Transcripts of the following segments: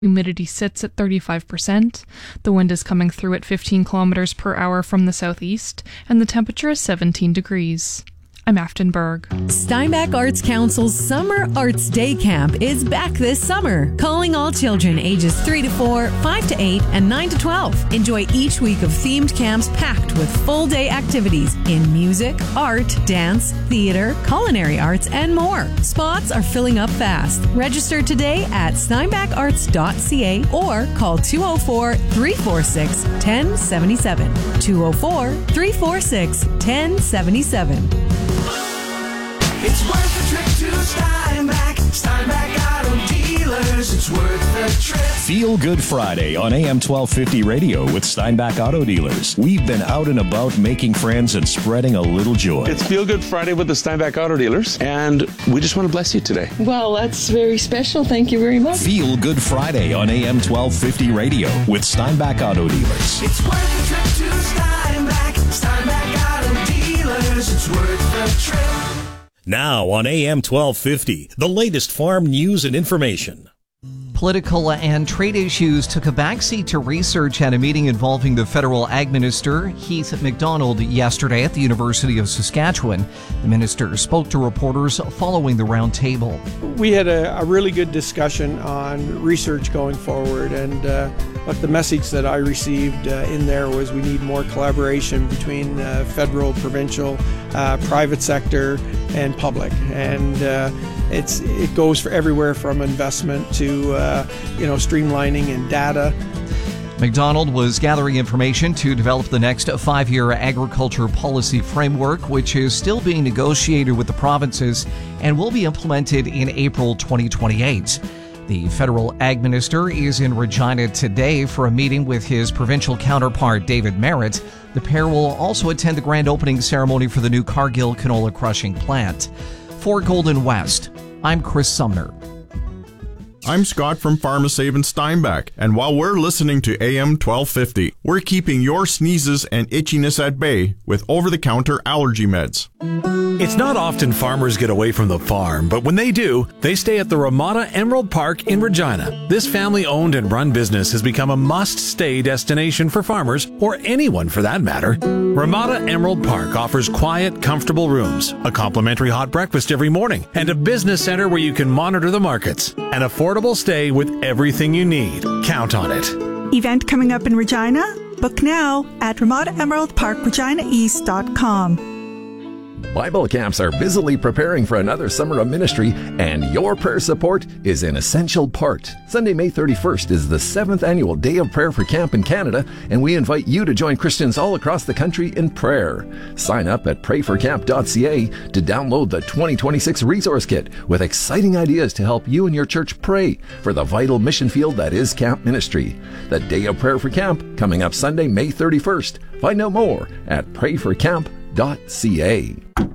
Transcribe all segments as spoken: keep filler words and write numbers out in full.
Humidity sits at thirty-five percent. The wind is coming through at fifteen kilometers per hour from the southeast, and the temperature is seventeen degrees. I'm Afton Berg. Steinbach Arts Council's Summer Arts Day Camp is back this summer, calling all children ages three to four, five to eight, and nine to twelve. Enjoy each week of themed camps packed with full-day activities in music, art, dance, theater, culinary arts, and more. Spots are filling up fast. Register today at steinbach arts dot c a or call two oh four, three four six, one oh seven seven. two oh four, three four six, one oh seven seven. It's worth the trip to Steinbach. Steinbach Auto Dealers. It's worth the trip. Feel Good Friday on A M twelve fifty radio with Steinbach Auto Dealers. We've been out and about making friends and spreading a little joy. It's Feel Good Friday with the Steinbach Auto Dealers, and we just want to bless you today. Well, that's very special. Thank you very much. Feel Good Friday on A M twelve fifty radio with Steinbach Auto Dealers. It's worth the trip to Steinbach. Steinbach Auto Dealers. It's worth the trip. Now on A M twelve fifty, the latest farm news and information. Political and trade issues took a backseat to research at a meeting involving the federal ag minister, Heath MacDonald, yesterday at the University of Saskatchewan. The minister spoke to reporters following the roundtable. We had a, a really good discussion on research going forward, and uh, what the message that I received uh, in there was we need more collaboration between uh, federal, provincial, uh, private sector, and public. And uh, it's it goes for everywhere from investment to uh, you know streamlining and data. MacDonald was gathering information to develop the next five-year agriculture policy framework, which is still being negotiated with the provinces and will be implemented in April twenty twenty-eight. The federal ag minister is in Regina today for a meeting with his provincial counterpart, David Merritt. The pair will also attend the grand opening ceremony for the new Cargill canola crushing plant. For Golden West, I'm Chris Sumner. I'm Scott from Pharmasave in Steinbach, and while we're listening to A M twelve fifty, we're keeping your sneezes and itchiness at bay with over-the-counter allergy meds. It's not often farmers get away from the farm, but when they do, they stay at the Ramada Emerald Park in Regina. This family-owned and run business has become a must-stay destination for farmers, or anyone for that matter. Ramada Emerald Park offers quiet, comfortable rooms, a complimentary hot breakfast every morning, and a business center where you can monitor the markets. An affordable stay with everything you need. Count on it. Event coming up in Regina? Book now at ramada emerald park regina east dot com. Bible camps are busily preparing for another summer of ministry, and your prayer support is an essential part. Sunday, May thirty-first is the seventh annual Day of Prayer for Camp in Canada, and we invite you to join Christians all across the country in prayer. Sign up at pray for camp dot c a to download the twenty twenty-six resource kit with exciting ideas to help you and your church pray for the vital mission field that is camp ministry. The Day of Prayer for Camp coming up Sunday, May thirty-first. Find out more at pray for camp dot c a.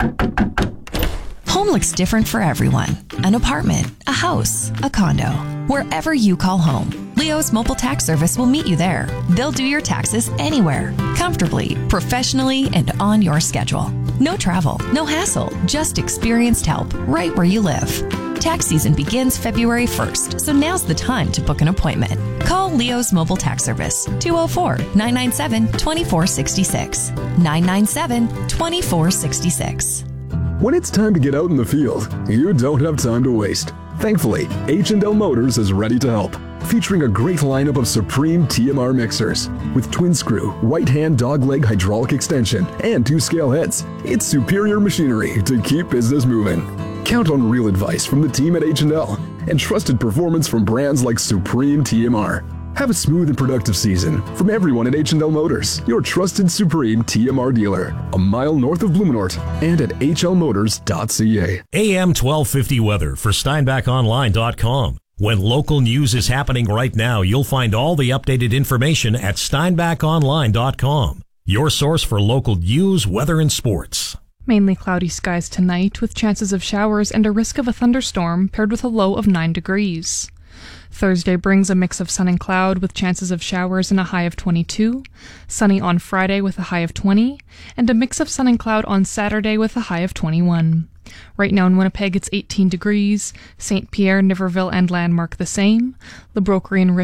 Home looks different for everyone. An apartment, a house, a condo. Wherever you call home, Leo's Mobile Tax Service will meet you there. They'll do your taxes anywhere, comfortably, professionally, and on your schedule. No travel, no hassle, just experienced help right where you live. Tax season begins February first, so now's the time to book an appointment. Call Leo's Mobile Tax Service, two oh four, nine nine seven, two four six six, nine nine seven, two four six six. When it's time to get out in the field, you don't have time to waste. Thankfully, H and L Motors is ready to help, featuring a great lineup of Supreme T M R mixers with twin screw, right hand dogleg hydraulic extension, and two scale heads. It's superior machinery to keep business moving. Count on real advice from the team at H and L and trusted performance from brands like Supreme T M R. Have a smooth and productive season from everyone at H and L Motors, your trusted Supreme T M R dealer, a mile north of Blumenort, and at h l motors dot c a. A M twelve fifty weather for steinbach online dot com. When local news is happening right now, you'll find all the updated information at steinbach online dot com, your source for local news, weather, and sports. Mainly cloudy skies tonight with chances of showers and a risk of a thunderstorm paired with a low of nine degrees. Thursday brings a mix of sun and cloud with chances of showers and a high of twenty-two, sunny on Friday with a high of twenty, and a mix of sun and cloud on Saturday with a high of twenty-one. Right now in Winnipeg, it's eighteen degrees. Saint Pierre, Niverville, and Landmark the same. Le Brocquerie and